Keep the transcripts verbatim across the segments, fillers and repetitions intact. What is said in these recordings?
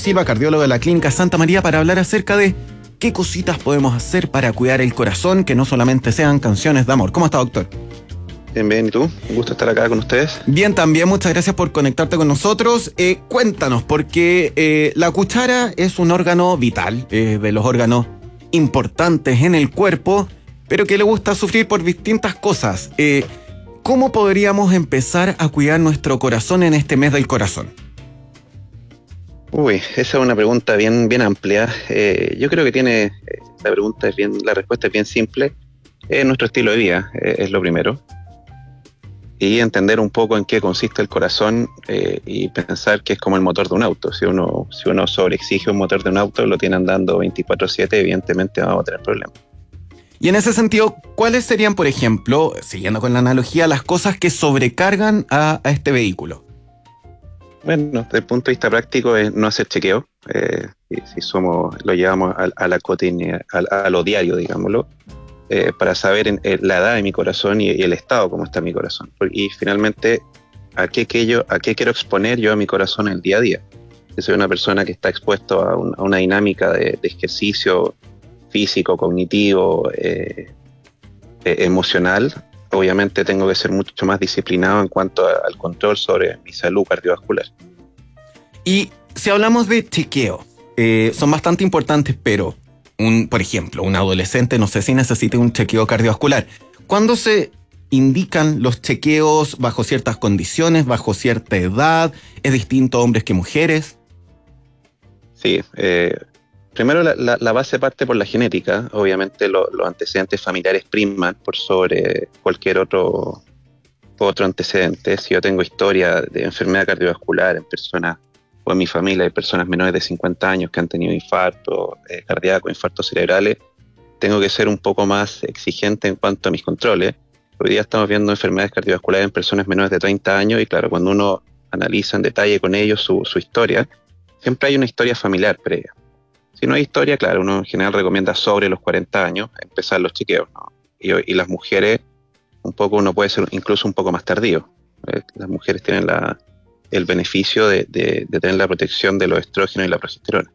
Silva, cardiólogo de la Clínica Santa María, para hablar acerca de qué cositas podemos hacer para cuidar el corazón, que no solamente sean canciones de amor. ¿Cómo está, doctor? Bien, bien, ¿y tú? Un gusto estar acá con ustedes. Bien, también, muchas gracias por conectarte con nosotros. Eh, cuéntanos, porque eh, la cuchara es un órgano vital, eh, de los órganos importantes en el cuerpo, pero que le gusta sufrir por distintas cosas. Eh, ¿Cómo podríamos empezar a cuidar nuestro corazón en este mes del corazón? Uy, esa es una pregunta bien, bien amplia. Eh, yo creo que tiene, la pregunta es bien, la respuesta es bien simple. Es nuestro estilo de vida, eh, es lo primero. Y entender un poco en qué consiste el corazón eh, y pensar que es como el motor de un auto. Si uno, si uno sobreexige un motor de un auto, lo tiene andando veinticuatro siete, evidentemente vamos a tener problemas. Y en ese sentido, ¿cuáles serían, por ejemplo, siguiendo con la analogía, las cosas que sobrecargan a, a este vehículo? Bueno, desde el punto de vista práctico es no hacer chequeo. Eh, si, si somos, lo llevamos a, a la cotidiana, a, a lo diario, digámoslo. Eh, para saber en, eh, la edad de mi corazón y, y el estado cómo está mi corazón. Y finalmente, ¿a qué, que yo, ¿a qué quiero exponer yo a mi corazón el día a día? Si soy una persona que está expuesto a, un, a una dinámica de, de ejercicio físico, cognitivo, eh, eh, emocional, obviamente tengo que ser mucho más disciplinado en cuanto a, al control sobre mi salud cardiovascular. Y si hablamos de chequeo, eh, son bastante importantes, pero Un, por ejemplo, un adolescente no sé si necesita un chequeo cardiovascular. ¿Cuándo se indican los chequeos bajo ciertas condiciones, bajo cierta edad? ¿Es distinto hombres que mujeres? Sí, eh, primero la, la, la base parte por la genética. Obviamente lo, los antecedentes familiares priman por sobre cualquier otro, otro antecedente. Si yo tengo historia de enfermedad cardiovascular en personas o en mi familia hay personas menores de cincuenta años que han tenido infarto eh, cardíaco, infartos cerebrales, tengo que ser un poco más exigente en cuanto a mis controles. Hoy día estamos viendo enfermedades cardiovasculares en personas menores de treinta años y claro, cuando uno analiza en detalle con ellos su, su historia, siempre hay una historia familiar previa. Si no hay historia, claro, uno en general recomienda sobre los cuarenta años empezar los chequeos, ¿no? Y, y las mujeres, un poco uno puede ser incluso un poco más tardío. ¿Eh? Las mujeres tienen la el beneficio de, de, de tener la protección de los estrógenos y la progesterona.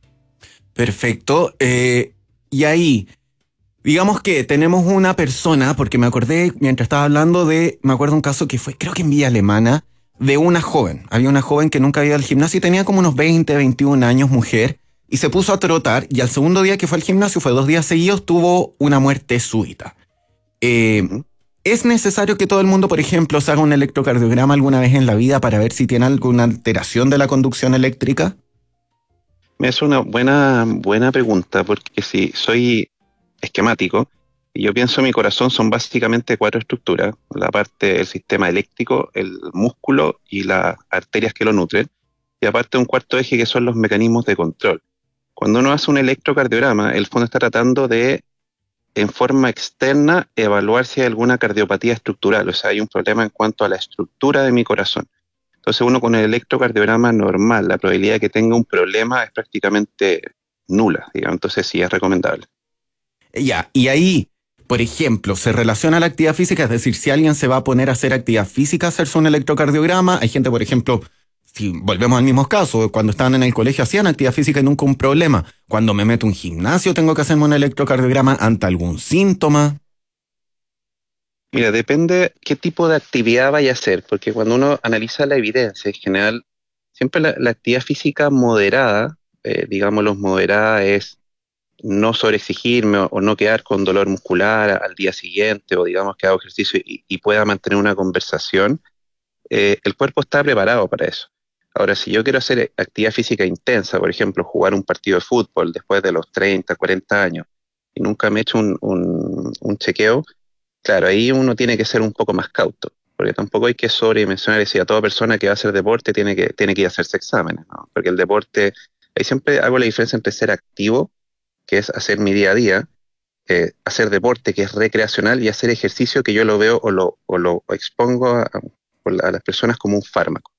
Perfecto. Eh, y ahí, digamos que tenemos una persona, porque me acordé mientras estaba hablando de, me acuerdo un caso que fue, creo que en Villa Alemana, de una joven. Había una joven que nunca había ido al gimnasio y tenía como unos veinte, veintiún años, mujer, y se puso a trotar, y al segundo día que fue al gimnasio, fue dos días seguidos, tuvo una muerte súbita. Eh... Uh-huh. ¿Es necesario que todo el mundo, por ejemplo, se haga un electrocardiograma alguna vez en la vida para ver si tiene alguna alteración de la conducción eléctrica? Es una buena, buena pregunta, porque si soy esquemático, y yo pienso mi corazón son básicamente cuatro estructuras, la parte del sistema eléctrico, el músculo y las arterias que lo nutren, y aparte un cuarto eje que son los mecanismos de control. Cuando uno hace un electrocardiograma, el fondo está tratando de en forma externa evaluar si hay alguna cardiopatía estructural, o sea, hay un problema en cuanto a la estructura de mi corazón. Entonces uno con el electrocardiograma normal, la probabilidad de que tenga un problema es prácticamente nula, digamos, entonces sí es recomendable. Ya, y ahí, por ejemplo, se relaciona la actividad física, es decir, si alguien se va a poner a hacer actividad física, hacerse un electrocardiograma, hay gente, por ejemplo, si volvemos al mismo caso, cuando estaban en el colegio hacían actividad física y nunca un problema. Cuando me meto a un gimnasio tengo que hacerme un electrocardiograma ante algún síntoma. Mira, depende qué tipo de actividad vaya a hacer, porque cuando uno analiza la evidencia en general, siempre la, la actividad física moderada, eh, digámoslo moderada, es no sobreexigirme o, o no quedar con dolor muscular al día siguiente, o digamos que hago ejercicio y, y pueda mantener una conversación, eh, el cuerpo está preparado para eso. Ahora, si yo quiero hacer actividad física intensa, por ejemplo, jugar un partido de fútbol después de los treinta, cuarenta años, y nunca me he hecho un, un, un chequeo, claro, ahí uno tiene que ser un poco más cauto, porque tampoco hay que sobredimensionar y decir a toda persona que va a hacer deporte tiene que, tiene que ir a hacerse exámenes, ¿no? Porque el deporte, ahí siempre hago la diferencia entre ser activo, que es hacer mi día a día, eh, hacer deporte, que es recreacional, y hacer ejercicio, que yo lo veo o lo, o lo expongo a, a las personas como un fármaco.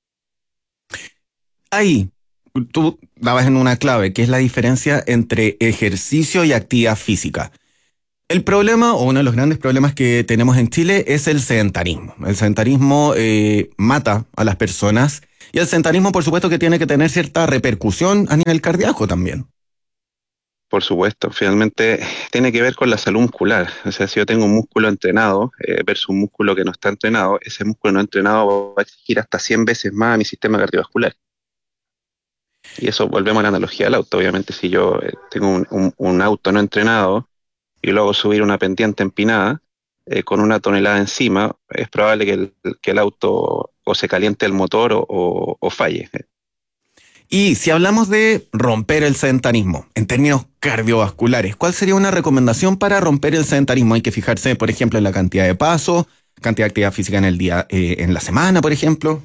Ahí, tú dabas en una clave, que es la diferencia entre ejercicio y actividad física. El problema, o uno de los grandes problemas que tenemos en Chile, es el sedentarismo. El sedentarismo eh, mata a las personas Y el sedentarismo, por supuesto, que tiene que tener cierta repercusión a nivel cardíaco también. Por supuesto, finalmente tiene que ver con la salud muscular. O sea, si yo tengo un músculo entrenado eh, versus un músculo que no está entrenado, ese músculo no entrenado va a exigir hasta cien veces más a mi sistema cardiovascular. Y eso, volvemos a la analogía del auto. Obviamente, si yo eh, tengo un, un, un auto no entrenado y luego subir una pendiente empinada eh, con una tonelada encima, es probable que el, que el auto o se caliente el motor o, o, o falle. Y si hablamos de romper el sedentarismo en términos cardiovasculares, ¿cuál sería una recomendación para romper el sedentarismo? Hay que fijarse, por ejemplo, en la cantidad de pasos, cantidad de actividad física en el día, eh, en la semana, por ejemplo.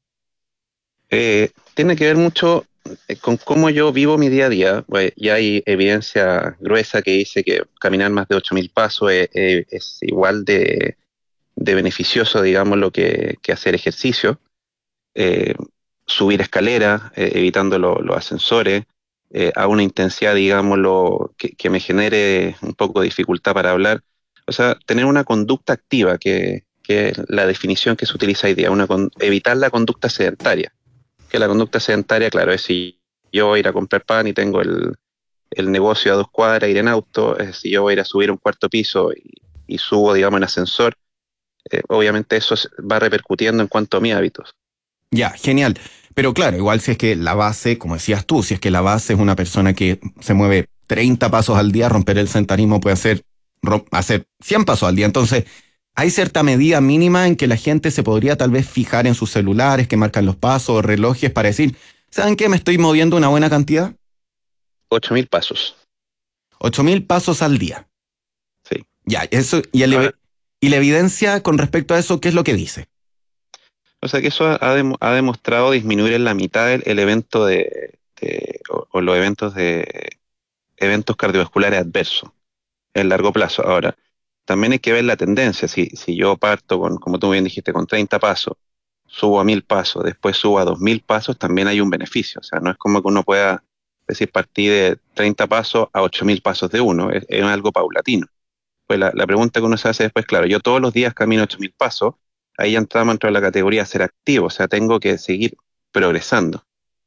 Eh, tiene que ver mucho eh, con cómo yo vivo mi día a día. Pues, ya hay evidencia gruesa que dice que caminar más de ocho mil pasos es, es- es igual de, de beneficioso, digamos, lo que, que hacer ejercicio. Eh, Subir escaleras, eh, evitando lo- los ascensores, eh, a una intensidad, digámoslo, que, que me genere un poco de dificultad para hablar. O sea, tener una conducta activa, que, que es la definición que se utiliza hoy día, una con- evitar la conducta sedentaria. Que la conducta sedentaria, claro, es si yo voy a ir a comprar pan y tengo el, el negocio a dos cuadras, ir en auto, es si yo voy a ir a subir un cuarto piso y, y subo, digamos, en ascensor, eh, obviamente eso se- va repercutiendo en cuanto a mis hábitos. Ya, genial. Pero claro, igual si es que la base, como decías tú, si es que la base es una persona que se mueve treinta pasos al día, romper el sedentarismo puede hacer, rom- hacer cien pasos al día. Entonces, hay cierta medida mínima en que la gente se podría tal vez fijar en sus celulares que marcan los pasos o relojes para decir, ¿saben qué? Me estoy moviendo una buena cantidad. Ocho mil pasos, Ocho mil pasos al día. sí. Ya, eso, y, el Ahora, ev- y la evidencia con respecto a eso, ¿qué es lo que dice? o sea que eso ha, ha demo- ha demostrado disminuir en la mitad el, el evento de, de- o, o los eventos de eventos cardiovasculares adversos en largo plazo. Ahora, también hay que ver la tendencia. Si, si yo parto con, como tú bien dijiste, con treinta pasos, subo a mil pasos, después subo a dos mil pasos, también hay un beneficio. O sea, no es como que uno pueda decir partir de treinta pasos a ocho mil pasos de uno, es, es algo paulatino. Pues la, la pregunta que uno se hace después, claro, yo todos los días camino ocho mil pasos, ahí ya entramos dentro de la categoría ser activo, o sea, tengo que seguir progresando.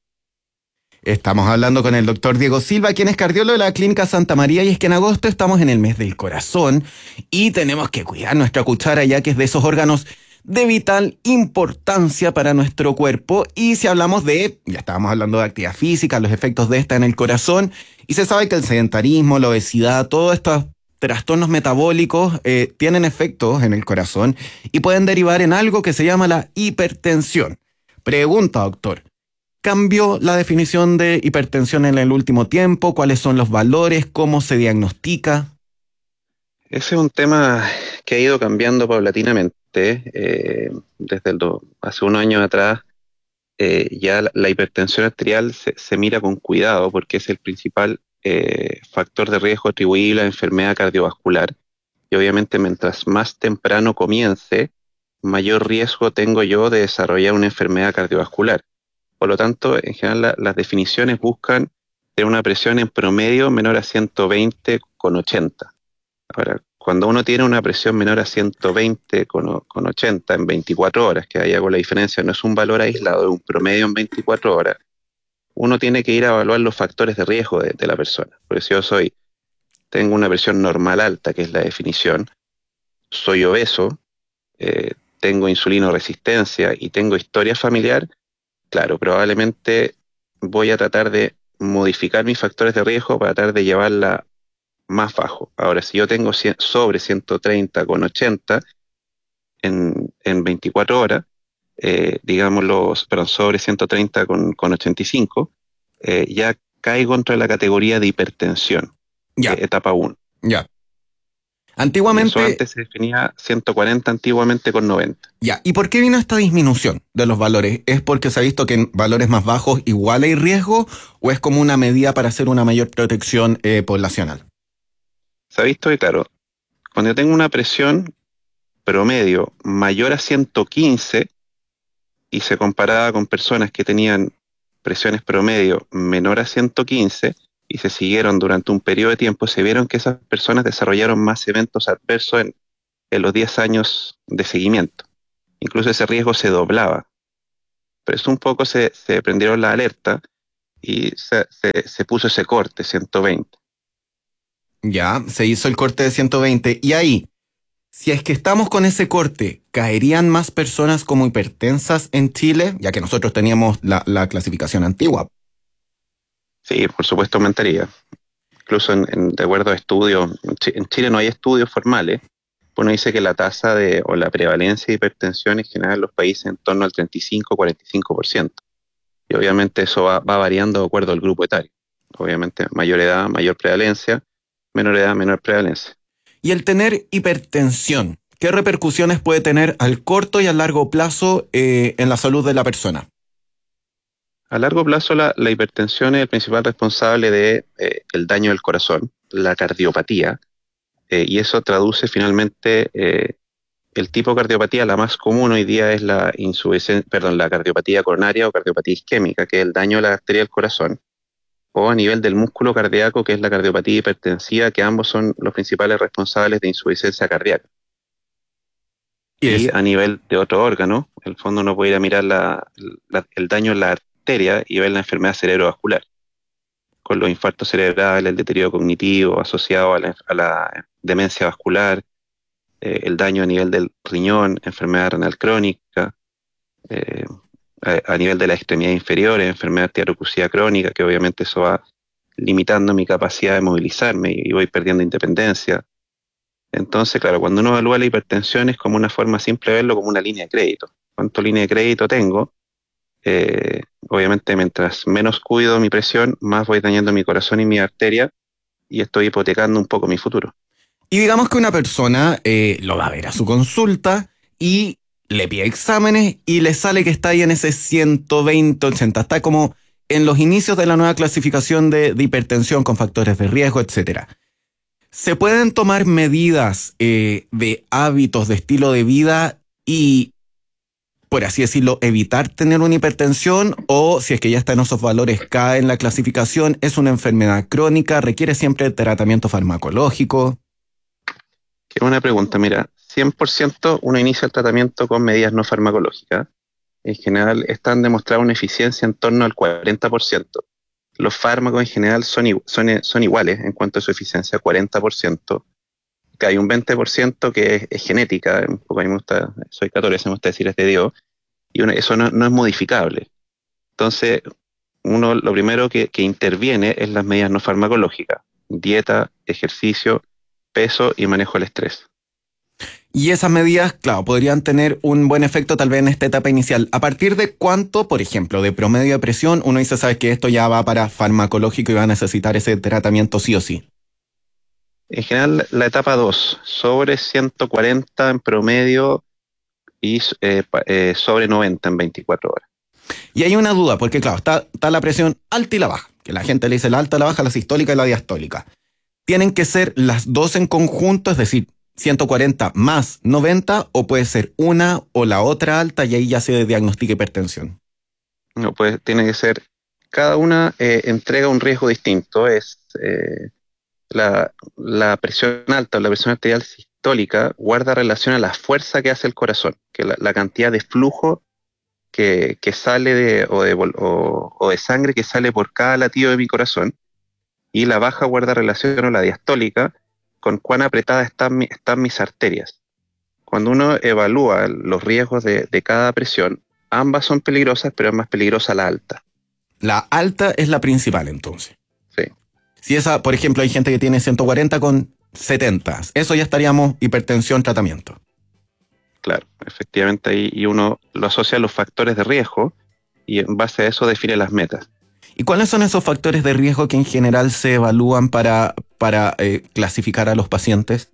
Estamos hablando con el doctor Diego Silva, quien es cardiólogo de la Clínica Santa María, y es que en agosto estamos en el mes del corazón y tenemos que cuidar nuestra cuchara, ya que es de esos órganos de vital importancia para nuestro cuerpo. Y si hablamos de, ya estábamos hablando de actividad física, los efectos de esta en el corazón, y se sabe que el sedentarismo, la obesidad, todos estos trastornos metabólicos eh, tienen efectos en el corazón y pueden derivar en algo que se llama la hipertensión. Pregunta, doctor. ¿Cambió la definición de hipertensión en el último tiempo? ¿Cuáles son los valores? ¿Cómo se diagnostica? Ese es un tema que ha ido cambiando paulatinamente. eh, desde el do- hace unos años atrás, eh, ya la, la hipertensión arterial se, se mira con cuidado porque es el principal eh, factor de riesgo atribuible a enfermedad cardiovascular. Y obviamente mientras más temprano comience, mayor riesgo tengo yo de desarrollar una enfermedad cardiovascular. Por lo tanto, en general la- las definiciones buscan tener una presión en promedio menor a ciento veinte con ochenta. Ahora, cuando uno tiene una presión menor a ciento veinte con, o- con ochenta en veinticuatro horas, que ahí hago la diferencia, no es un valor aislado, es un promedio en veinticuatro horas, uno tiene que ir a evaluar los factores de riesgo de, de la persona. Porque si yo soy, tengo una presión normal alta, que es la definición, soy obeso, eh, tengo insulinoresistencia y tengo historia familiar, claro, probablemente voy a tratar de modificar mis factores de riesgo para tratar de llevarla más bajo. Ahora, si yo tengo cien sobre ciento treinta con ochenta en, en veinticuatro horas, eh, digámoslo, perdón, sobre ciento treinta con, con ochenta y cinco, eh, ya caigo entre la categoría de hipertensión, eh, Ya, etapa uno. ya. Y eso Antiguamente, antes se definía ciento cuarenta antiguamente con noventa. ya. ¿Y por qué vino esta disminución de los valores? ¿Es porque se ha visto que en valores más bajos igual hay riesgo o es como una medida para hacer una mayor protección eh, poblacional? Se ha visto que, claro, cuando yo tengo una presión promedio mayor a ciento quince y se comparaba con personas que tenían presiones promedio menor a ciento quince y se siguieron durante un periodo de tiempo, se vieron que esas personas desarrollaron más eventos adversos en, en los diez años de seguimiento. Incluso ese riesgo se doblaba. Pero eso un poco se, se prendieron la alerta y se, se, se puso ese corte, ciento veinte. Ya, se hizo el corte de ciento veinte. Y ahí, si es que estamos con ese corte, ¿caerían más personas como hipertensas en Chile? Ya que nosotros teníamos la, la clasificación antigua. Sí, por supuesto aumentaría. Incluso en, en, de acuerdo a estudios, en Chile no hay estudios formales. Uno dice que la tasa de o la prevalencia de hipertensión en general en los países en torno al treinta y cinco a cuarenta y cinco por ciento. Y obviamente eso va, va variando de acuerdo al grupo etario. Obviamente mayor edad, mayor prevalencia, menor edad, menor prevalencia. Y el tener hipertensión, ¿qué repercusiones puede tener al corto y al largo plazo eh, en la salud de la persona? A largo plazo la, la hipertensión es el principal responsable de eh, el daño del corazón, la cardiopatía, eh, y eso traduce finalmente eh, el tipo de cardiopatía. La más común hoy día es la insuficiencia, perdón, la cardiopatía coronaria o cardiopatía isquémica, que es el daño de la arteria del corazón, o a nivel del músculo cardíaco, que es la cardiopatía hipertensiva, que ambos son los principales responsables de insuficiencia cardíaca. Y, y a nivel de otro órgano, en el fondo uno puede ir a mirar la, la, el daño en la arteria y ver la enfermedad cerebrovascular, con los infartos cerebrales, el deterioro cognitivo asociado a la, a la demencia vascular, eh, el daño a nivel del riñón, enfermedad renal crónica, eh, a, a nivel de las extremidades inferiores, enfermedad arterial crónica, que obviamente eso va limitando mi capacidad de movilizarme y, y voy perdiendo independencia. Entonces, claro, cuando uno evalúa la hipertensión es como una forma simple de verlo como una línea de crédito. ¿Cuánto línea de crédito tengo? Eh, obviamente, mientras menos cuido mi presión, más voy dañando mi corazón y mi arteria y estoy hipotecando un poco mi futuro. Y digamos que una persona eh, lo va a ver a su consulta y le pide exámenes y le sale que está ahí en ese ciento veinte, ochenta. Está como en los inicios de la nueva clasificación de, de hipertensión con factores de riesgo, etcétera. ¿Se pueden tomar medidas eh, de hábitos, de estilo de vida y, por así decirlo, evitar tener una hipertensión? O si es que ya está en esos valores, cae en la clasificación, es una enfermedad crónica, requiere siempre tratamiento farmacológico. Qué buena pregunta. Mira, cien por ciento uno inicia el tratamiento con medidas no farmacológicas. En general están demostradas una eficiencia en torno al cuarenta por ciento. Los fármacos en general son, son, son iguales en cuanto a su eficiencia, cuarenta por ciento. Que hay un veinte por ciento que es, es genética, un poco a mí me gusta, soy católico, me gusta decir es de Dios, y uno, eso no, no es modificable. Entonces, uno lo primero que, que interviene es las medidas no farmacológicas: dieta, ejercicio, peso y manejo del estrés. Y esas medidas, claro, podrían tener un buen efecto tal vez en esta etapa inicial. ¿A partir de cuánto, por ejemplo, de promedio de presión, uno dice, sabes que esto ya va para farmacológico y va a necesitar ese tratamiento sí o sí? En general, la etapa dos, sobre ciento cuarenta en promedio y eh, eh, sobre noventa en veinticuatro horas. Y hay una duda, porque claro, está, está la presión alta y la baja, que la gente le dice la alta, la baja, la sistólica y la diastólica. ¿Tienen que ser las dos en conjunto, es decir, ciento cuarenta más noventa, o puede ser una o la otra alta y ahí ya se diagnostica hipertensión? No, pues tiene que ser, cada una eh, entrega un riesgo distinto. Es eh, la, la presión alta o la presión arterial sistólica guarda relación a la fuerza que hace el corazón, que la, la cantidad de flujo que, que sale de o, de o, o de sangre que sale por cada latido de mi corazón, y la baja guarda relación a la diastólica, con cuán apretadas están, están mis arterias. Cuando uno evalúa los riesgos de, de cada presión, ambas son peligrosas, pero es más peligrosa la alta. La alta es la principal, entonces. Sí. Si esa, por ejemplo, hay gente que tiene ciento cuarenta con setenta, eso ya estaríamos hipertensión, tratamiento. Claro, efectivamente ahí y uno lo asocia a los factores de riesgo y en base a eso define las metas. ¿Y cuáles son esos factores de riesgo que en general se evalúan para, para eh, clasificar a los pacientes?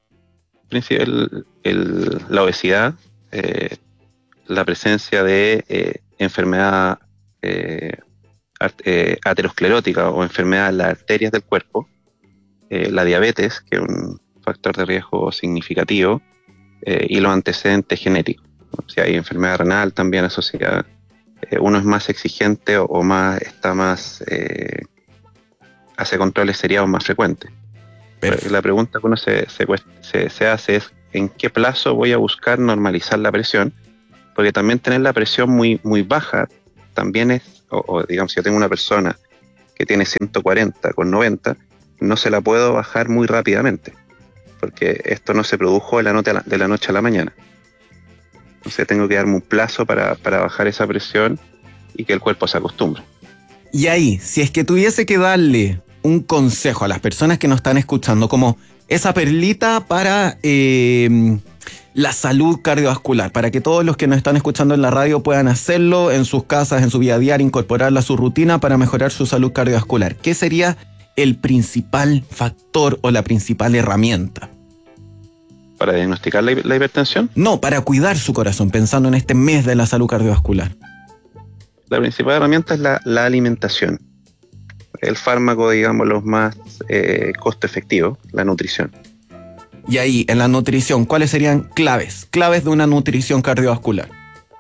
El, el, la obesidad, eh, la presencia de eh, enfermedad eh, eh, aterosclerótica o enfermedad en las arterias del cuerpo, eh, la diabetes, que es un factor de riesgo significativo, eh, y los antecedentes genéticos. O sea, hay enfermedad renal también asociada. Eh, uno es más exigente o, o más está más eh, hace controles seriados más frecuentes. Perfecto. La pregunta que uno se, se, se, se hace es: ¿en qué plazo voy a buscar normalizar la presión? porque también tener la presión muy, muy baja también es, o, o digamos, si yo tengo una persona que tiene ciento cuarenta con noventa, no se la puedo bajar muy rápidamente, porque esto no se produjo de la, noche a la, de la noche a la mañana. Entonces tengo que darme un plazo para, para bajar esa presión y que el cuerpo se acostumbre. Y ahí, si es que tuviese que darle un consejo a las personas que nos están escuchando, como esa perlita para eh, la salud cardiovascular, para que todos los que nos están escuchando en la radio puedan hacerlo en sus casas, en su vida diaria, incorporarla a su rutina para mejorar su salud cardiovascular, ¿qué sería el principal factor o la principal herramienta? ¿Para diagnosticar la, la hipertensión? No, para cuidar su corazón, pensando en este mes de la salud cardiovascular. La principal herramienta es la, la alimentación. El fármaco, digamos, los más eh, costo efectivo, la nutrición. Y ahí, en la nutrición, ¿cuáles serían claves? Claves de una nutrición cardiovascular.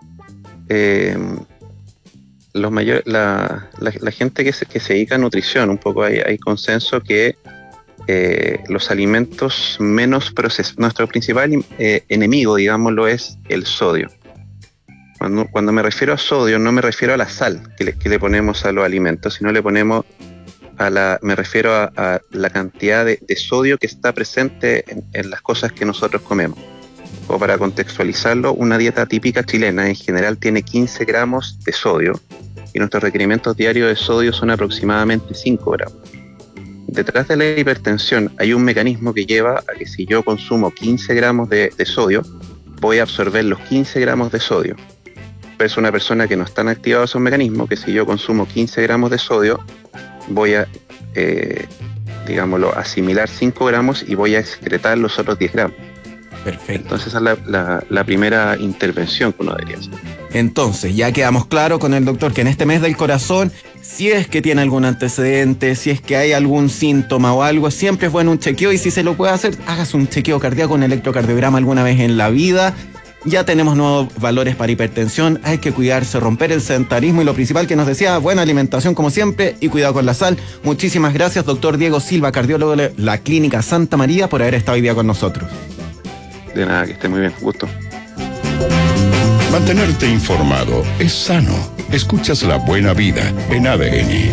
Eh, los mayor, la, la, la gente que se, que se dedica a nutrición, un poco hay, hay consenso que eh, los alimentos menos procesados, nuestro principal eh, enemigo, digámoslo, es el sodio. Cuando, cuando me refiero a sodio, no me refiero a la sal que le, que le ponemos a los alimentos, sino le ponemos a la, me refiero a, a la cantidad de, de sodio que está presente en, en las cosas que nosotros comemos. O para contextualizarlo, una dieta típica chilena en general tiene quince gramos de sodio y nuestros requerimientos diarios de sodio son aproximadamente cinco gramos. Detrás de la hipertensión hay un mecanismo que lleva a que si yo consumo quince gramos de, de sodio, voy a absorber los quince gramos de sodio. Pero es una persona que no están activados esos mecanismos, que si yo consumo quince gramos de sodio, voy a, eh, digámoslo, asimilar cinco gramos y voy a excretar los otros diez gramos. Perfecto. Entonces esa es la, la, la primera intervención que uno debería hacer. Entonces, ya quedamos claros con el doctor que en este mes del corazón, si es que tiene algún antecedente, si es que hay algún síntoma o algo, siempre es bueno un chequeo, y si se lo puede hacer, hágase un chequeo cardíaco, un electrocardiograma alguna vez en la vida. Ya tenemos nuevos valores para hipertensión, hay que cuidarse, romper el sedentarismo y lo principal que nos decía, buena alimentación como siempre y cuidado con la sal. Muchísimas gracias, doctor Diego Silva, cardiólogo de la Clínica Santa María, por haber estado hoy día con nosotros. De nada, que esté muy bien, gusto. Mantenerte informado es sano. Escuchas La Buena Vida en A D N.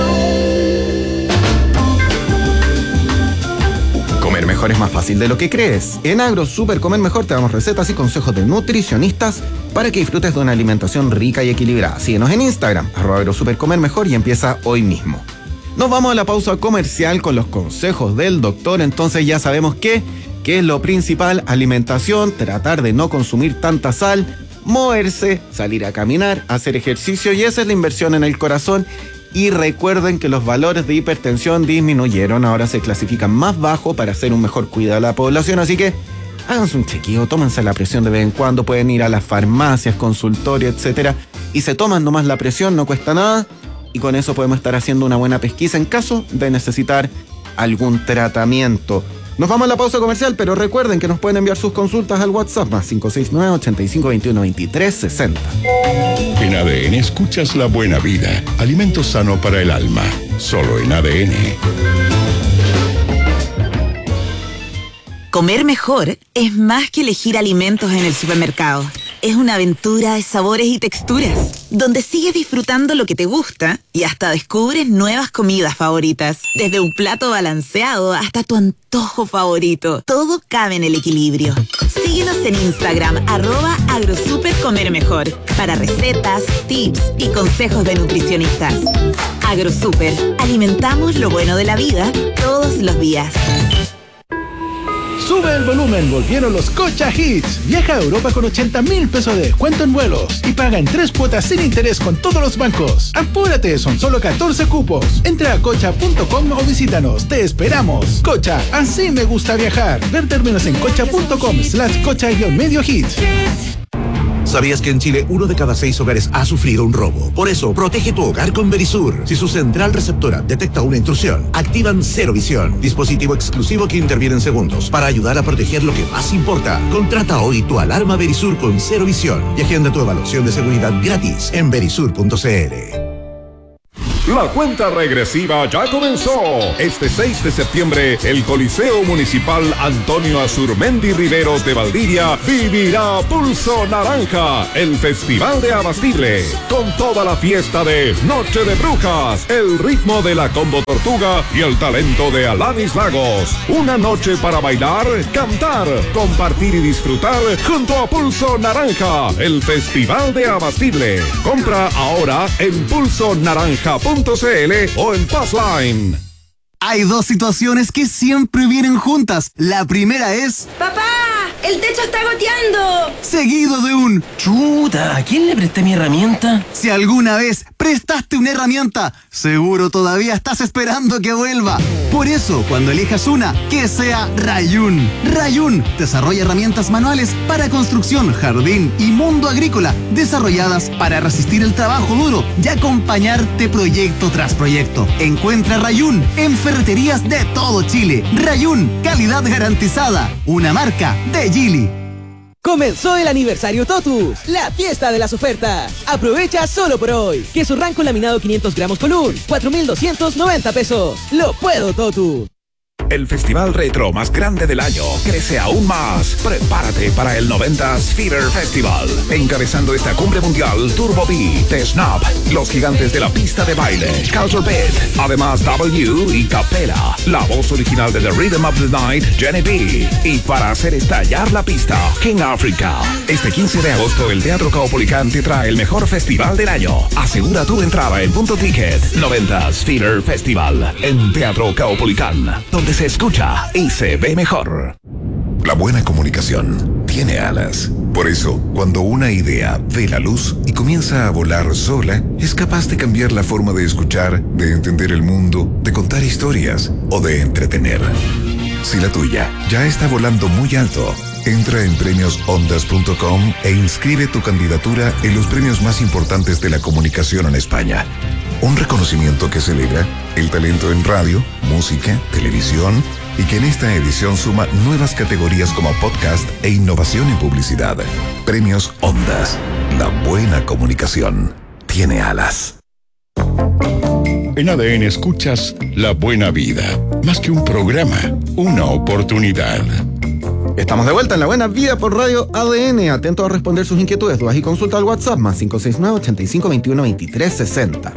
Comer mejor es más fácil de lo que crees. En AgroSuper Comer Mejor te damos recetas y consejos de nutricionistas para que disfrutes de una alimentación rica y equilibrada. Síguenos en Instagram, arroba AgroSuper Comer Mejor, y empieza hoy mismo. Nos vamos a la pausa comercial con los consejos del doctor. Entonces ya sabemos que, que es lo principal: alimentación, tratar de no consumir tanta sal, moverse, salir a caminar, hacer ejercicio, y esa es la inversión en el corazón. Y recuerden que los valores de hipertensión disminuyeron, ahora se clasifican más bajo para hacer un mejor cuidado de la población, así que háganse un chequeo, tómense la presión de vez en cuando, pueden ir a las farmacias, consultorios, etcétera, y se toman nomás la presión, no cuesta nada, y con eso podemos estar haciendo una buena pesquisa en caso de necesitar algún tratamiento. Nos vamos a la pausa comercial, pero recuerden que nos pueden enviar sus consultas al WhatsApp más cinco seis nueve, ochenta y cinco, veintiuno, veintitrés, sesenta. En A D N escuchas La Buena Vida, alimento sano para el alma, solo en A D N. Comer mejor es más que elegir alimentos en el supermercado. Es una aventura de sabores y texturas, donde sigues disfrutando lo que te gusta y hasta descubres nuevas comidas favoritas. Desde un plato balanceado hasta tu antojo favorito, todo cabe en el equilibrio. Síguenos en Instagram, arroba agrosupercomermejor, para recetas, tips y consejos de nutricionistas. AgroSuper, alimentamos lo bueno de la vida todos los días. Sube el volumen, volvieron los Cocha Hits. Viaja a Europa con ochenta mil pesos de descuento en vuelos y paga en tres cuotas sin interés con todos los bancos. Apúrate, son solo catorce cupos. Entra a cocha punto com o visítanos. Te esperamos. Cocha, así me gusta viajar. Ver términos en cocha punto com slash cocha guión medio hit. ¿Sabías que en Chile uno de cada seis hogares ha sufrido un robo? Por eso, protege tu hogar con Verisur. Si su central receptora detecta una intrusión, activan Cero Visión, dispositivo exclusivo que interviene en segundos para ayudar a proteger lo que más importa. Contrata hoy tu alarma Verisur con Cero Visión y agenda tu evaluación de seguridad gratis en verisur punto c l. La cuenta regresiva ya comenzó. Este seis de septiembre, el Coliseo Municipal Antonio Azurmendi Riveros de Valdivia vivirá Pulso Naranja, el Festival de Abastible, con toda la fiesta de Noche de Brujas, el ritmo de la Combo Tortuga y el talento de Alanis Lagos. Una noche para bailar, cantar, compartir y disfrutar junto a Pulso Naranja, el Festival de Abastible. Compra ahora en pulso naranja punto c l o en Passline. Hay dos situaciones que siempre vienen juntas. La primera es... ¡Papá! ¡El techo está goteando! Seguido de un... ¡Chuta! ¿A quién le presté mi herramienta? Si alguna vez prestaste una herramienta, seguro todavía estás esperando que vuelva. Por eso, cuando elijas una, que sea Rayun. Rayun desarrolla herramientas manuales para construcción, jardín y mundo agrícola, desarrolladas para resistir el trabajo duro y acompañarte proyecto tras proyecto. Encuentra Rayun en ferreterías de todo Chile. Rayun, calidad garantizada. Una marca de Gili. Comenzó el aniversario Totus, la fiesta de las ofertas. Aprovecha solo por hoy. Queso Ranco laminado quinientos gramos Colún, cuatro mil doscientos noventa pesos. Lo puedo, Totus. El festival retro más grande del año crece aún más. Prepárate para el noventas Fever Festival. Encabezando esta cumbre mundial, Turbo B, The Snap, los gigantes de la pista de baile, Culture Beat, además W y Capela, la voz original de The Rhythm of the Night, Jenny B. Y para hacer estallar la pista, King Africa. Este quince de agosto, el Teatro Caupolicán te trae el mejor festival del año. Asegura tu entrada en Punto Ticket. noventas Fever Festival, en Teatro Caupolicán, donde se escucha y se ve mejor. La buena comunicación tiene alas. Por eso, cuando una idea ve la luz y comienza a volar sola, es capaz de cambiar la forma de escuchar, de entender el mundo, de contar historias o de entretener. Si la tuya ya está volando muy alto, entra en premios ondas punto com e inscribe tu candidatura en los premios más importantes de la comunicación en España. Un reconocimiento que celebra el talento en radio, música, televisión y que en esta edición suma nuevas categorías como podcast e innovación en publicidad. Premios Ondas. La buena comunicación tiene alas. En A D N escuchas La Buena Vida. Más que un programa, una oportunidad. Estamos de vuelta en La Buena Vida por Radio A D N. Atento a responder sus inquietudes, dudas y consulta al WhatsApp más cinco seis nueve, ochenta y cinco, veintiuno, veintitrés, sesenta.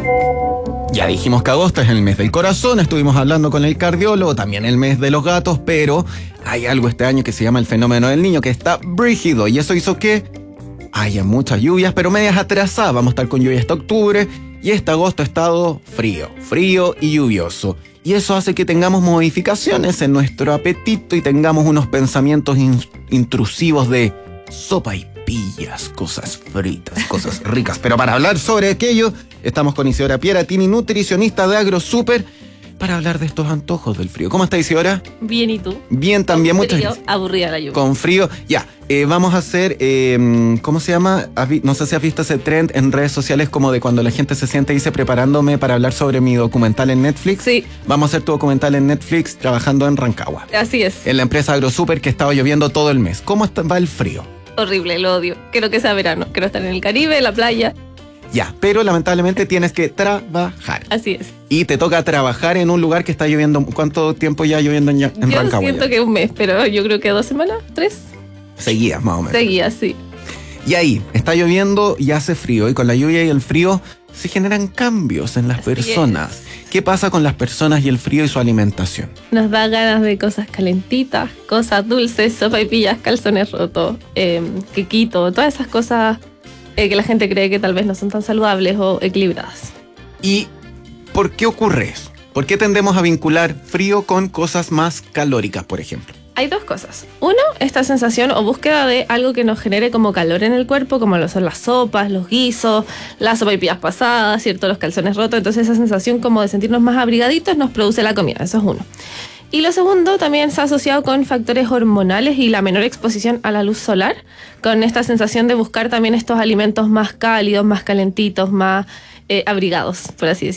Ya dijimos que agosto es el mes del corazón, estuvimos hablando con el cardiólogo, también el mes de los gatos, pero hay algo este año que se llama el fenómeno del niño, que está brígido, y eso hizo que haya muchas lluvias, pero medias atrasadas. Vamos a estar con lluvia hasta octubre, y este agosto ha estado frío, frío y lluvioso. Y eso hace que tengamos modificaciones en nuestro apetito y tengamos unos pensamientos in- intrusivos de sopa y pillas, cosas fritas, cosas ricas. Pero para hablar sobre aquello, estamos con Isidora Pieratini, nutricionista de AgroSuper, para hablar de estos antojos del frío. ¿Cómo está, Isidora? Bien, ¿y tú? Bien, también, con muchas frío, gracias. Aburrida la lluvia. Con frío, ya. Eh, vamos a hacer, eh, ¿cómo se llama? No sé si has visto ese trend en redes sociales como de cuando la gente se siente y dice preparándome para hablar sobre mi documental en Netflix. Sí. Vamos a hacer tu documental en Netflix trabajando en Rancagua. Así es. En la empresa AgroSuper, que estaba lloviendo todo el mes. ¿Cómo está, va el frío? Horrible, lo odio. Quiero que sea verano. Quiero estar en el Caribe, en la playa. Ya, pero lamentablemente tienes que trabajar. Así es. Y te toca trabajar en un lugar que está lloviendo. ¿Cuánto tiempo ya lloviendo en, en yo Rancagua? siento ya? que un mes, pero yo creo que dos semanas, tres. Seguías, más o menos. Seguía, sí. Y ahí, está lloviendo y hace frío. Y con la lluvia y el frío se generan cambios en las Así personas. es. ¿Qué pasa con las personas y el frío y su alimentación? Nos da ganas de cosas calentitas, cosas dulces, sopa y pillas, calzones rotos, eh, quequito, todas esas cosas eh, que la gente cree que tal vez no son tan saludables o equilibradas. ¿Y por qué ocurre eso? ¿Por qué tendemos a vincular frío con cosas más calóricas, por ejemplo? Hay dos cosas. Uno, esta sensación o búsqueda de algo que nos genere como calor en el cuerpo, como lo son las sopas, los guisos, las sopaipillas pasadas, ¿cierto? Los calzones rotos. Entonces esa sensación como de sentirnos más abrigaditos nos produce la comida. Eso es uno. Y lo segundo también se ha asociado con factores hormonales y la menor exposición a la luz solar, con esta sensación de buscar también estos alimentos más cálidos, más calentitos, más eh, abrigados, por así decirlo.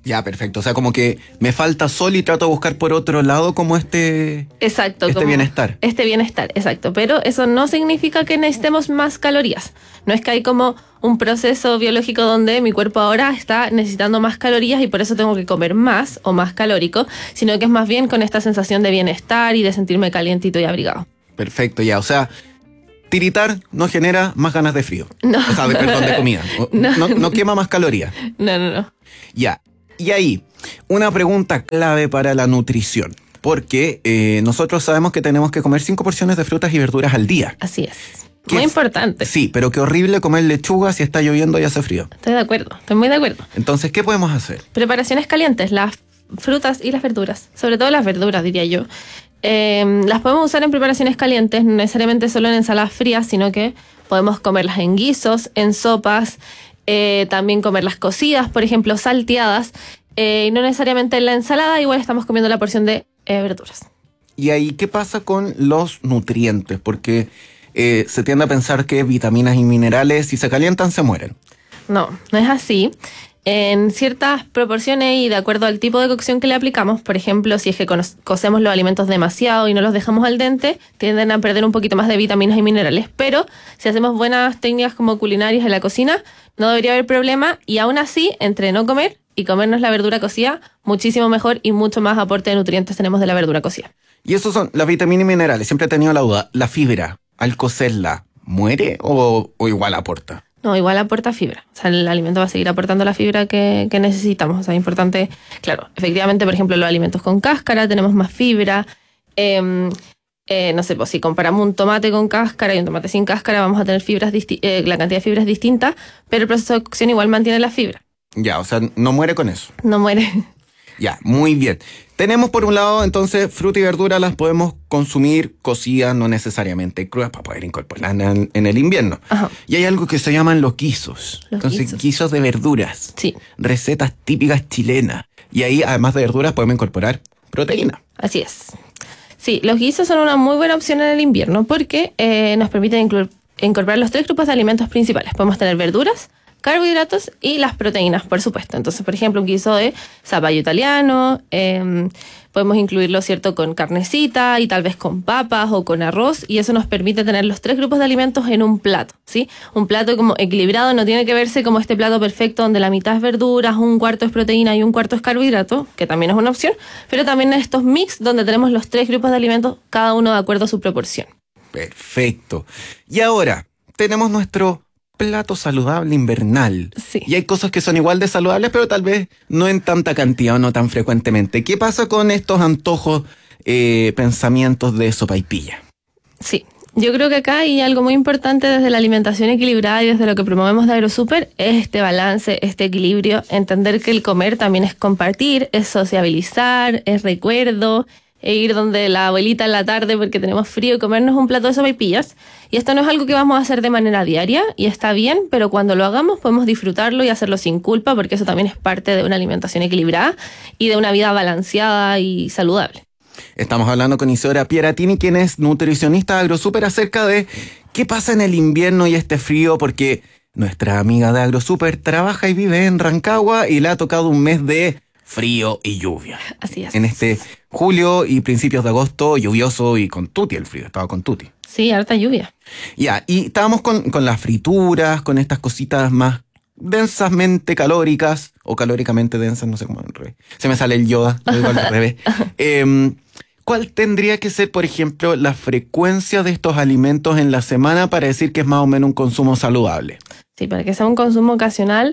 Ya, perfecto. O sea, como que me falta sol y trato de buscar por otro lado como este... Exacto. Este como bienestar. Este bienestar, exacto. Pero eso no significa que necesitemos más calorías. No es que hay como un proceso biológico donde mi cuerpo ahora está necesitando más calorías y por eso tengo que comer más o más calórico, sino que es más bien con esta sensación de bienestar y de sentirme calientito y abrigado. Perfecto, ya. O sea, tiritar no genera más ganas de frío. No. O sea, de, perdón, de comida. No, no, no quema más calorías. No, no, no. Ya. Y ahí, una pregunta clave para la nutrición. Porque eh, nosotros sabemos que tenemos que comer cinco porciones de frutas y verduras al día. Así es. Muy es? importante. Sí, pero qué horrible comer lechuga si está lloviendo y hace frío. Estoy de acuerdo, estoy muy de acuerdo. Entonces, ¿qué podemos hacer? Preparaciones calientes, las frutas y las verduras. Sobre todo las verduras, diría yo. Eh, las podemos usar en preparaciones calientes, no necesariamente solo en ensaladas frías, sino que podemos comerlas en guisos, en sopas, eh, también comerlas cocidas, por ejemplo, salteadas. Eh, y no necesariamente en la ensalada, igual estamos comiendo la porción de eh, verduras. Y ahí, ¿qué pasa con los nutrientes? Porque eh, se tiende a pensar que vitaminas y minerales, si se calientan, se mueren. No, no es así. En ciertas proporciones y de acuerdo al tipo de cocción que le aplicamos, por ejemplo, si es que co- cocemos los alimentos demasiado y no los dejamos al dente, tienden a perder un poquito más de vitaminas y minerales. Pero si hacemos buenas técnicas como culinarias en la cocina, no debería haber problema. Y aún así, entre no comer y comernos la verdura cocida, muchísimo mejor y mucho más aporte de nutrientes tenemos de la verdura cocida. Y esos son las vitaminas y minerales. Siempre he tenido la duda. ¿La fibra, al cocerla, muere o, o igual aporta? No, igual aporta fibra. O sea, el alimento va a seguir aportando la fibra que, que necesitamos. O sea, es importante, claro, efectivamente, por ejemplo, los alimentos con cáscara tenemos más fibra. Eh, eh, no sé, pues si comparamos un tomate con cáscara y un tomate sin cáscara, vamos a tener fibras disti- eh, la cantidad de fibra es distinta, pero el proceso de cocción igual mantiene la fibra. Ya, o sea, no muere con eso. No muere. Ya, muy bien. Tenemos por un lado, entonces, fruta y verdura las podemos consumir cocidas, no necesariamente crudas, para poder incorporarlas en, en el invierno. Ajá. Y hay algo que se llaman los guisos. Los entonces, guisos. guisos de verduras. Sí. Recetas típicas chilenas. Y ahí, además de verduras, podemos incorporar proteína. Así es. Sí, los guisos son una muy buena opción en el invierno porque eh, nos permiten incluir, incorporar los tres grupos de alimentos principales. Podemos tener verduras, carbohidratos y las proteínas, por supuesto. Entonces, por ejemplo, un guiso de zapallo italiano, eh, podemos incluirlo, ¿cierto?, con carnecita y tal vez con papas o con arroz, y eso nos permite tener los tres grupos de alimentos en un plato, ¿sí? Un plato como equilibrado, no tiene que verse como este plato perfecto donde la mitad es verduras, un cuarto es proteína y un cuarto es carbohidrato, que también es una opción, pero también estos mix donde tenemos los tres grupos de alimentos, cada uno de acuerdo a su proporción. Perfecto. Y ahora, tenemos nuestro plato saludable invernal. Sí. Y hay cosas que son igual de saludables, pero tal vez no en tanta cantidad o no tan frecuentemente. ¿Qué pasa con estos antojos, eh, pensamientos de sopaipilla? Sí, yo creo que acá hay algo muy importante desde la alimentación equilibrada y desde lo que promovemos de AgroSuper, es este balance, este equilibrio, entender que el comer también es compartir, es sociabilizar, es recuerdo, e ir donde la abuelita en la tarde porque tenemos frío y comernos un plato de sopaipillas. Y esto no es algo que vamos a hacer de manera diaria y está bien, pero cuando lo hagamos podemos disfrutarlo y hacerlo sin culpa porque eso también es parte de una alimentación equilibrada y de una vida balanceada y saludable. Estamos hablando con Isidora Pieratini, quien es nutricionista de AgroSuper, acerca de qué pasa en el invierno y este frío, porque nuestra amiga de AgroSuper trabaja y vive en Rancagua y le ha tocado un mes de frío y lluvia. Así es. En este julio y principios de agosto, lluvioso y con tuti el frío, estaba con tuti. Sí, harta lluvia. Ya, y estábamos con, con las frituras, con estas cositas más densamente calóricas, o calóricamente densas, no sé cómo, al revés. Se me sale el Yoda, lo digo al revés. Eh, ¿Cuál tendría que ser, por ejemplo, la frecuencia de estos alimentos en la semana para decir que es más o menos un consumo saludable? Sí, para que sea un consumo ocasional,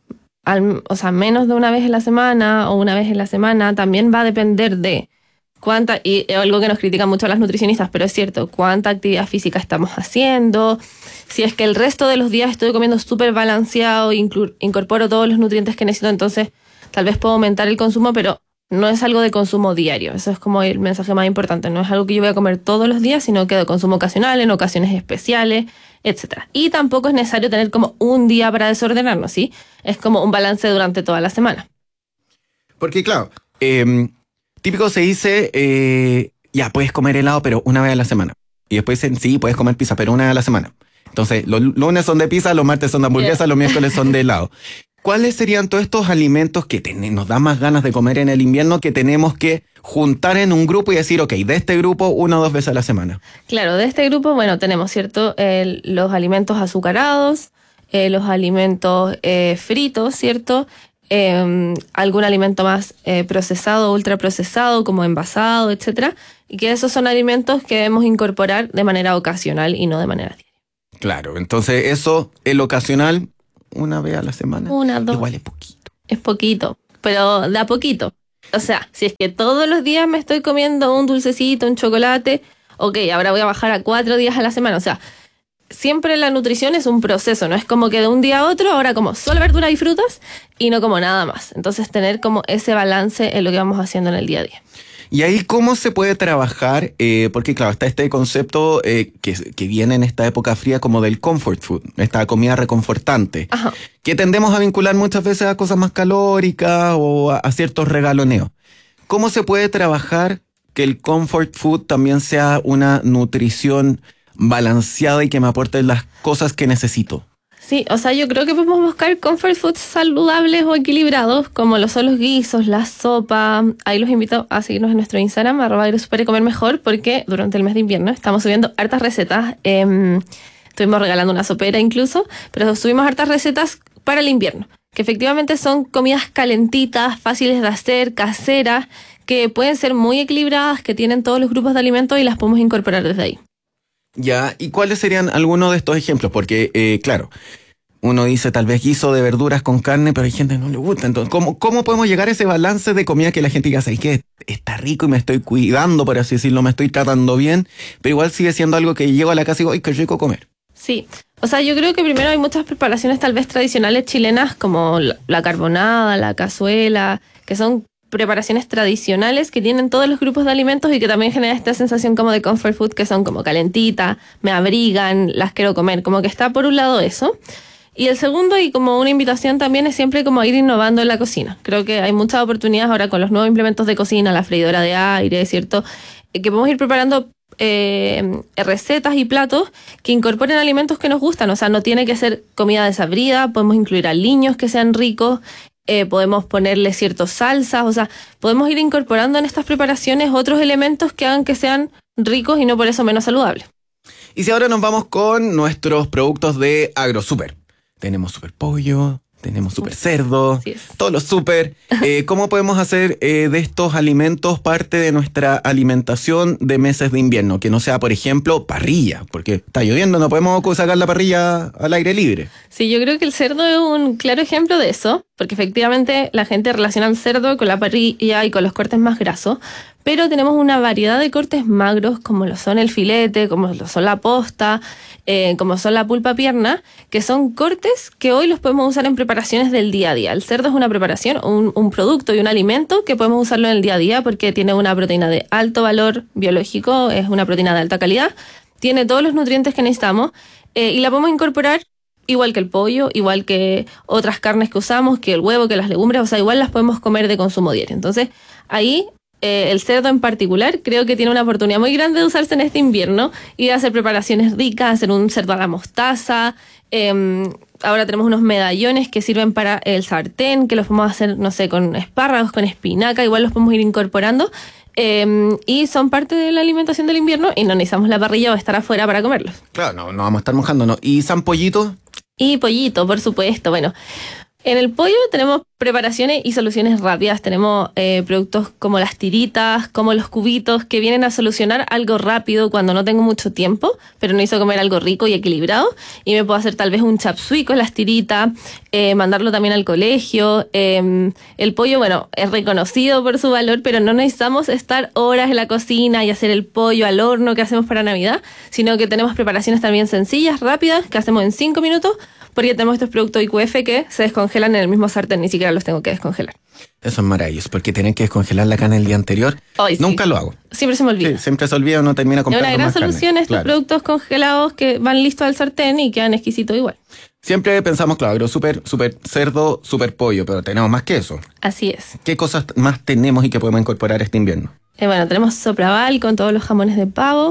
al, o sea, menos de una vez en la semana o una vez en la semana, también va a depender de cuánta, y es algo que nos critican mucho las nutricionistas, pero es cierto, cuánta actividad física estamos haciendo, si es que el resto de los días estoy comiendo súper balanceado, inclu- incorporo todos los nutrientes que necesito, entonces tal vez puedo aumentar el consumo, pero no es algo de consumo diario. Eso es como el mensaje más importante. No es algo que yo voy a comer todos los días, sino que de consumo ocasional, en ocasiones especiales, etcétera. Y tampoco es necesario tener como un día para desordenarnos, ¿sí? Es como un balance durante toda la semana. Porque claro, eh, típico se dice, eh, ya, puedes comer helado, pero una vez a la semana. Y después dicen, sí, puedes comer pizza, pero una vez a la semana. Entonces, los lunes son de pizza, los martes son de hamburguesa, yeah. Los miércoles son de helado. ¿cuáles serían todos estos alimentos que ten- nos dan más ganas de comer en el invierno que tenemos que juntar en un grupo y decir, ok, de este grupo una o dos veces a la semana? Claro, de este grupo, bueno, tenemos, ¿cierto? El- los alimentos azucarados, eh, los alimentos eh, fritos, ¿cierto? Eh, algún alimento más eh, procesado, ultraprocesado, como envasado, etcétera. Y que esos son alimentos que debemos incorporar de manera ocasional y no de manera diaria. Claro, entonces eso, el ocasional, una vez a la semana. Una, dos. Igual es poquito. Es poquito, pero da poquito. O sea, si es que todos los días me estoy comiendo un dulcecito, un chocolate, ok, ahora voy a bajar a cuatro días a la semana. O sea, siempre la nutrición es un proceso, no es como que de un día a otro, ahora como solo verduras y frutas y no como nada más. Entonces tener como ese balance en lo que vamos haciendo en el día a día. Y ahí, ¿cómo se puede trabajar? Eh, porque, claro, está este concepto eh, que, que viene en esta época fría como del comfort food, esta comida reconfortante, Ajá. que tendemos a vincular muchas veces a cosas más calóricas o a, a ciertos regaloneos. ¿Cómo se puede trabajar que el comfort food también sea una nutrición balanceada y que me aporte las cosas que necesito? Sí, o sea, yo creo que podemos buscar comfort foods saludables o equilibrados, como lo son los guisos, la sopa. Ahí los invito a seguirnos en nuestro Instagram, arroba agrosuper y comer mejor, porque durante el mes de invierno estamos subiendo hartas recetas. Eh, estuvimos regalando una sopera incluso, pero subimos hartas recetas para el invierno, que efectivamente son comidas calentitas, fáciles de hacer, caseras, que pueden ser muy equilibradas, que tienen todos los grupos de alimentos y las podemos incorporar desde ahí. Ya, ¿y cuáles serían algunos de estos ejemplos? Porque, eh, claro, uno dice tal vez guiso de verduras con carne, pero hay gente que no le gusta. Entonces, ¿cómo, cómo podemos llegar a ese balance de comida que la gente diga, ¿sabes qué? Está rico y me estoy cuidando, por así decirlo, me estoy tratando bien, pero igual sigue siendo algo que llego a la casa y digo, ¡ay, qué rico comer! Sí, o sea, yo creo que primero hay muchas preparaciones tal vez tradicionales chilenas, como la, la carbonada, la cazuela, que son preparaciones tradicionales que tienen todos los grupos de alimentos y que también generan esta sensación como de comfort food, que son como calentita, me abrigan, las quiero comer, como que está por un lado eso. Y el segundo, y como una invitación también, es siempre como ir innovando en la cocina. Creo que hay muchas oportunidades ahora con los nuevos implementos de cocina, la freidora de aire, ¿cierto? Eh, que podemos ir preparando eh, recetas y platos que incorporen alimentos que nos gustan. O sea, no tiene que ser comida desabrida, podemos incluir aliños que sean ricos, Eh, podemos ponerle ciertas salsas, o sea, podemos ir incorporando en estas preparaciones otros elementos que hagan que sean ricos y no por eso menos saludables. Y si ahora nos vamos con nuestros productos de AgroSuper. Tenemos super pollo, tenemos super cerdo, todos los super. Eh, ¿Cómo podemos hacer eh, de estos alimentos parte de nuestra alimentación de meses de invierno? Que no sea, por ejemplo, parrilla, porque está lloviendo, no podemos sacar la parrilla al aire libre. Sí, yo creo que el cerdo es un claro ejemplo de eso, porque efectivamente la gente relaciona el cerdo con la parrilla y con los cortes más grasos, pero tenemos una variedad de cortes magros, como lo son el filete, como lo son la posta, eh, como son la pulpa pierna, que son cortes que hoy los podemos usar en preparaciones del día a día. El cerdo es una preparación, un, un producto y un alimento que podemos usarlo en el día a día porque tiene una proteína de alto valor biológico, es una proteína de alta calidad, tiene todos los nutrientes que necesitamos eh, y la podemos incorporar igual que el pollo, igual que otras carnes que usamos, que el huevo, que las legumbres, o sea, igual las podemos comer de consumo diario. Entonces, ahí eh, el cerdo en particular creo que tiene una oportunidad muy grande de usarse en este invierno y de hacer preparaciones ricas, hacer un cerdo a la mostaza. Eh, ahora tenemos unos medallones que sirven para el sartén, que los podemos hacer, no sé, con espárragos, con espinaca, igual los podemos ir incorporando. Eh, y son parte de la alimentación del invierno y no necesitamos la parrilla o estar afuera para comerlos. Claro, no, no vamos a estar mojándonos. ¿Y San Pollito? Y pollito, por supuesto. Bueno, en el pollo tenemos preparaciones y soluciones rápidas. Tenemos eh, productos como las tiritas, como los cubitos, que vienen a solucionar algo rápido cuando no tengo mucho tiempo, pero necesito comer algo rico y equilibrado. Y me puedo hacer tal vez un chapsui con las tiritas, eh, mandarlo también al colegio. Eh, el pollo, bueno, es reconocido por su valor, pero no necesitamos estar horas en la cocina y hacer el pollo al horno que hacemos para Navidad, sino que tenemos preparaciones también sencillas, rápidas, que hacemos en cinco minutos, porque tenemos estos productos I Q F que se descongelan en el mismo sartén, ni siquiera los tengo que descongelar. Eso es maravilloso, porque tienen que descongelar la carne el día anterior. Hoy, Nunca sí. lo hago. Siempre se me olvida. Sí, siempre se olvida, uno termina Es comprando una gran más solución carne. estos Claro. productos congelados que van listos al sartén y quedan exquisitos igual. Siempre pensamos, claro, súper, súper cerdo, súper pollo, pero tenemos más que eso. Así es. ¿Qué cosas más tenemos y que podemos incorporar este invierno? Eh, bueno, tenemos sopraval con todos los jamones de pavo.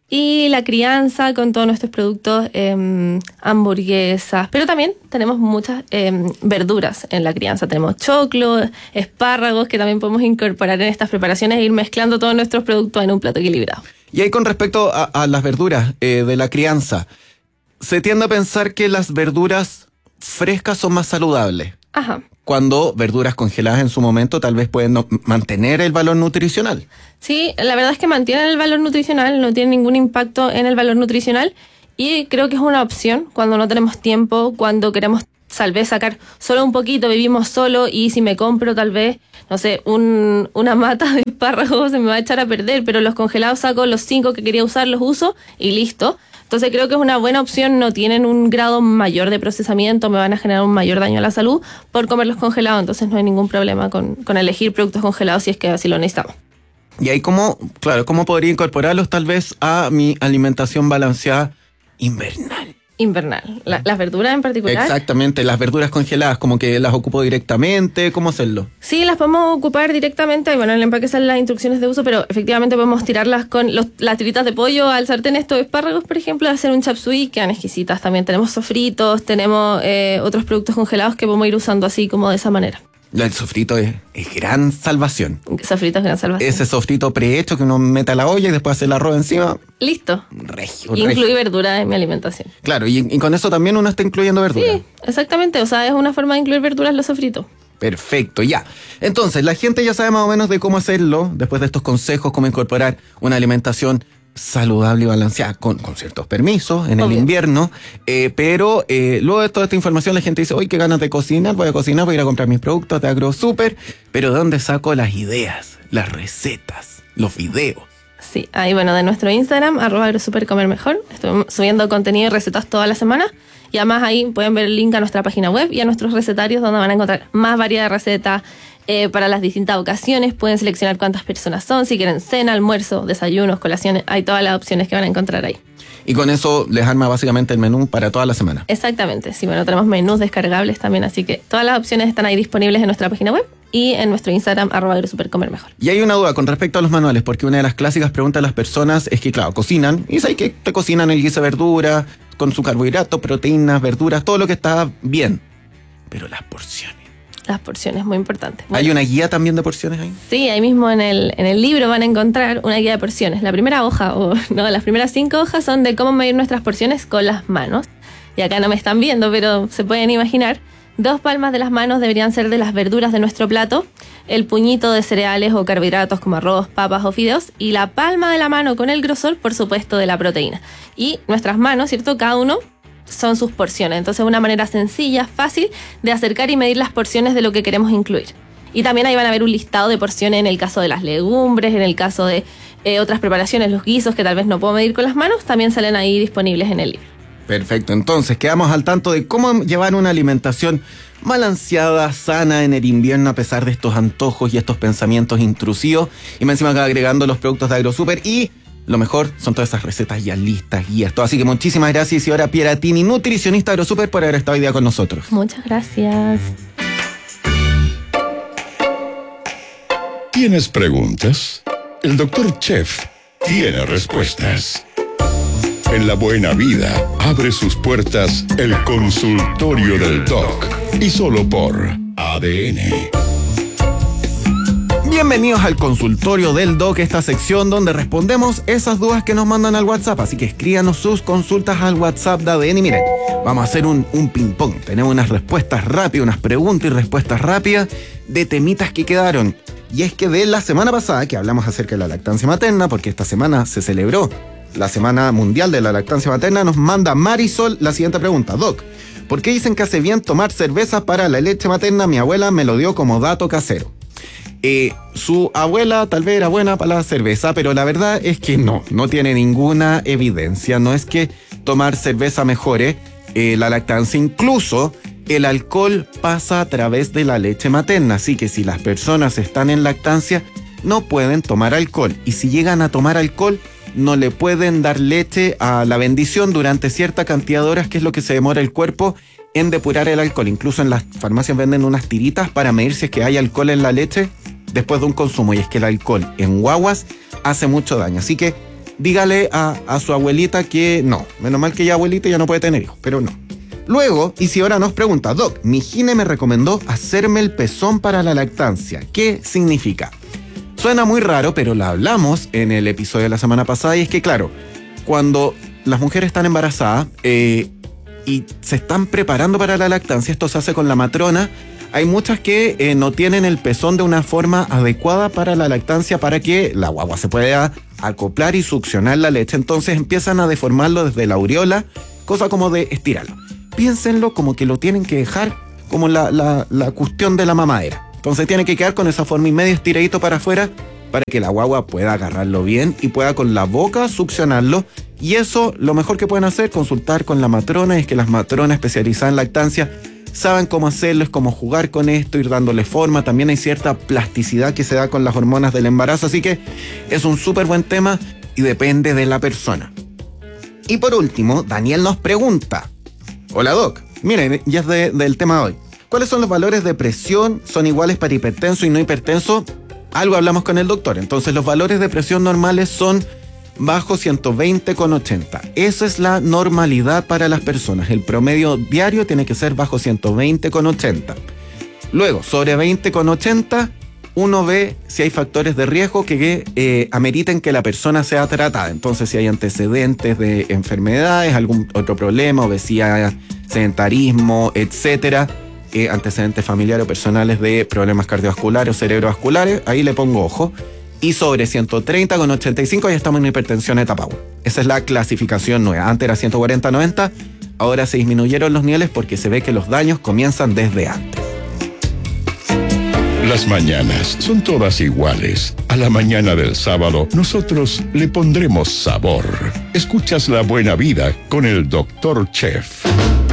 Y la crianza con todos nuestros productos, eh, hamburguesas, pero también tenemos muchas eh, verduras en la crianza. Tenemos choclo, espárragos que también podemos incorporar en estas preparaciones e ir mezclando todos nuestros productos en un plato equilibrado. Y ahí con respecto a, a las verduras eh, de la crianza, se tiende a pensar que las verduras frescas son más saludables. Ajá. Cuando verduras congeladas en su momento tal vez pueden no, mantener el valor nutricional. Sí, la verdad es que mantienen el valor nutricional, no tienen ningún impacto en el valor nutricional y creo que es una opción cuando no tenemos tiempo, cuando queremos tal vez sacar solo un poquito, vivimos solo y si me compro tal vez, no sé, un, una mata de espárragos se me va a echar a perder, pero los congelados saco los cinco que quería usar, los uso y listo. Entonces creo que es una buena opción, no tienen un grado mayor de procesamiento, me van a generar un mayor daño a la salud por comerlos congelados, entonces no hay ningún problema con, con elegir productos congelados si es que así lo necesitamos. Y ahí cómo, claro, cómo podría incorporarlos tal vez a mi alimentación balanceada invernal. Invernal, la, las verduras en particular. Exactamente, las verduras congeladas, como que las ocupo directamente, ¿cómo hacerlo? Sí, las podemos ocupar directamente, bueno, en el empaque salen las instrucciones de uso, pero efectivamente podemos tirarlas con los, las tiritas de pollo al sartén, estos espárragos, por ejemplo, hacer un chap suey, quedan exquisitas. También tenemos sofritos, tenemos eh, otros productos congelados que podemos ir usando así como de esa manera. El sofrito es, es gran salvación. Sofrito es gran salvación. Ese sofrito prehecho que uno mete a la olla y después hace el arroz encima. Listo. Regio, Incluí regio. verdura en mi alimentación. Claro, y, y con eso también uno está incluyendo verdura. Sí, exactamente. O sea, es una forma de incluir verduras en los sofritos. Perfecto, ya. Entonces, la gente ya sabe más o menos de cómo hacerlo, después de estos consejos, cómo incorporar una alimentación saludable y balanceada, con, con ciertos permisos en Obvio. el invierno, eh, pero eh, luego de toda esta información la gente dice, oye, qué ganas de cocinar, voy a cocinar, voy a ir a comprar mis productos de AgroSuper, pero ¿de dónde saco las ideas, las recetas, los videos? Sí, ahí bueno, de nuestro Instagram, arroba agrosupercomermejor, estoy subiendo contenido y recetas toda la semana, y además ahí pueden ver el link a nuestra página web y a nuestros recetarios donde van a encontrar más variedad de recetas eh, para las distintas ocasiones, pueden seleccionar cuántas personas son, si quieren cena, almuerzo, desayunos, colaciones, hay todas las opciones que van a encontrar ahí. Y con eso les arma básicamente el menú para toda la semana. Exactamente, sí, bueno, tenemos menús descargables también, así que todas las opciones están ahí disponibles en nuestra página web y en nuestro Instagram, arroba agrosupercomermejor. Y hay una duda con respecto a los manuales, porque una de las clásicas preguntas de las personas es que, claro, cocinan, y sabes que te cocinan el guiso de verdura, con su carbohidrato, proteínas, verduras, todo lo que está bien. Pero las porciones. Las porciones, muy importante. Bueno, ¿hay una guía también de porciones ahí? sí, ahí mismo en el, en el libro van a encontrar una guía de porciones. La primera hoja, o no, las primeras cinco hojas son de cómo medir nuestras porciones con las manos. Y acá no me están viendo, pero se pueden imaginar. Dos palmas de las manos deberían ser de las verduras de nuestro plato, el puñito de cereales o carbohidratos como arroz, papas o fideos, y la palma de la mano con el grosor, por supuesto, de la proteína. Y nuestras manos, ¿cierto? Cada uno son sus porciones. Entonces, una manera sencilla, fácil de acercar y medir las porciones de lo que queremos incluir. Y también ahí van a ver un listado de porciones en el caso de las legumbres, en el caso de eh, otras preparaciones, los guisos que tal vez no puedo medir con las manos, también salen ahí disponibles en el libro. Perfecto, entonces quedamos al tanto de cómo llevar una alimentación balanceada, sana en el invierno a pesar de estos antojos y estos pensamientos intrusivos. Y me encima acá agregando los productos de AgroSuper y lo mejor son todas esas recetas ya listas, guías, todo. Así que muchísimas gracias, Isidora Pieratini, nutricionista de AgroSuper, por haber estado hoy día con nosotros. Muchas gracias. ¿Tienes preguntas? El doctor Chef tiene respuestas. En la buena vida abre sus puertas el consultorio del Doc y solo por A D N. Bienvenidos al consultorio del Doc, esta sección donde respondemos esas dudas que nos mandan al WhatsApp. Así que escríbanos sus consultas al WhatsApp de A D N. Y miren, vamos a hacer un, un ping-pong. Tenemos unas respuestas rápidas, unas preguntas y respuestas rápidas de temitas que quedaron. Y es que de la semana pasada, que hablamos acerca de la lactancia materna, porque esta semana se celebró la Semana Mundial de la Lactancia Materna, nos manda Marisol la siguiente pregunta. Doc, ¿por qué dicen que hace bien tomar cerveza para la leche materna? Mi abuela me lo dio como dato casero. Eh, su abuela tal vez era buena para la cerveza, pero la verdad es que no, no tiene ninguna evidencia. No es que tomar cerveza mejore eh, la lactancia. Incluso el alcohol pasa a través de la leche materna, así que si las personas están en lactancia no pueden tomar alcohol, y si llegan a tomar alcohol no le pueden dar leche a la bendición durante cierta cantidad de horas, que es lo que se demora el cuerpo en depurar el alcohol. Incluso en las farmacias venden unas tiritas para medir si es que hay alcohol en la leche después de un consumo, y es que el alcohol en guaguas hace mucho daño. Así que dígale a, a su abuelita que no. Menos mal que ya abuelita ya no puede tener hijos, pero no. Luego, Isidora nos pregunta, Doc, mi gine me recomendó hacerme el pezón para la lactancia. ¿Qué significa? Suena muy raro, pero lo hablamos en el episodio de la semana pasada y es que, claro, cuando las mujeres están embarazadas eh, y se están preparando para la lactancia, esto se hace con la matrona. Hay muchas que eh, no tienen el pezón de una forma adecuada para la lactancia para que la guagua se pueda acoplar y succionar la leche. Entonces empiezan a deformarlo desde la aureola, cosa como de estirarlo. Piénsenlo como que lo tienen que dejar como la, la, la cuestión de la mamadera. Entonces tiene que quedar con esa forma y medio estiradito para afuera para que la guagua pueda agarrarlo bien y pueda con la boca succionarlo. Y eso, lo mejor que pueden hacer, consultar con la matrona, es que las matronas especializadas en lactancia saben cómo hacerlo, es cómo jugar con esto, ir dándole forma. También hay cierta plasticidad que se da con las hormonas del embarazo, así que es un súper buen tema y depende de la persona. Y por último, Daniel nos pregunta, hola Doc, miren, ya es de, del tema de hoy. ¿Cuáles son los valores de presión? ¿Son iguales para hipertenso y no hipertenso? Algo hablamos con el doctor. Entonces los valores de presión normales son bajo ciento veinte con ochenta. Esa es la normalidad para las personas. El promedio diario tiene que ser bajo ciento veinte con ochenta. Luego, sobre veinte con ochenta, uno ve si hay factores de riesgo que eh, ameriten que la persona sea tratada. Entonces, si hay antecedentes de enfermedades, algún otro problema, obesidad, sedentarismo, etcétera, eh, antecedentes familiares o personales de problemas cardiovasculares o cerebrovasculares, ahí le pongo ojo. Y sobre ciento treinta con ochenta y cinco ya estamos en hipertensión etapa uno. Esa es la clasificación nueva. Antes era ciento cuarenta noventa, ahora se disminuyeron los niveles porque se ve que los daños comienzan desde antes. Las mañanas son todas iguales. A la mañana del sábado, nosotros le pondremos sabor. Escuchas La Buena Vida con el doctor Chef.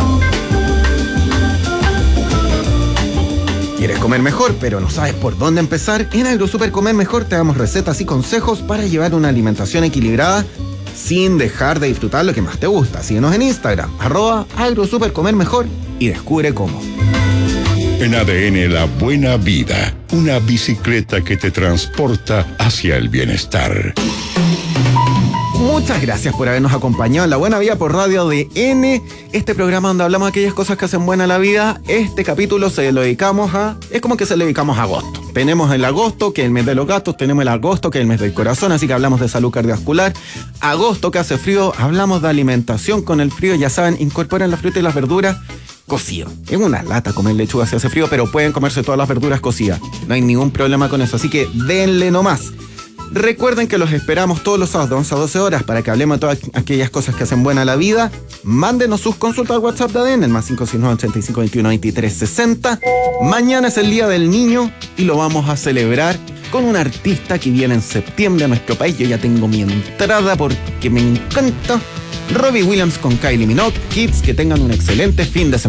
¿Quieres comer mejor, pero no sabes por dónde empezar? En AgroSuper Comer Mejor te damos recetas y consejos para llevar una alimentación equilibrada sin dejar de disfrutar lo que más te gusta. Síguenos en Instagram, arroba AgroSuper Comer Mejor y descubre cómo. En A D N La Buena Vida, una bicicleta que te transporta hacia el bienestar. Muchas gracias por habernos acompañado en La Buena Vida por Radio A D N, este programa donde hablamos de aquellas cosas que hacen buena la vida. Este capítulo se lo dedicamos a... es como que se lo dedicamos a agosto. Tenemos el agosto, que es el mes de los gatos, tenemos el agosto, que es el mes del corazón, así que hablamos de salud cardiovascular. Agosto, que hace frío, hablamos de alimentación con el frío. Ya saben, incorporen la fruta y las verduras cocido. Es una lata comer lechuga si hace frío, pero pueden comerse todas las verduras cocidas. No hay ningún problema con eso, así que denle nomás. Recuerden que los esperamos todos los sábados de once a doce horas para que hablemos de todas aquellas cosas que hacen buena la vida. Mándenos sus consultas al WhatsApp de A D N, el más cinco seis nueve, ochenta y cinco, veintiuno, veintitrés, sesenta. Mañana es el Día del Niño y lo vamos a celebrar con un artista que viene en septiembre a nuestro país. Yo ya tengo mi entrada porque me encanta. Robbie Williams con Kylie Minogue. Kids, que tengan un excelente fin de semana.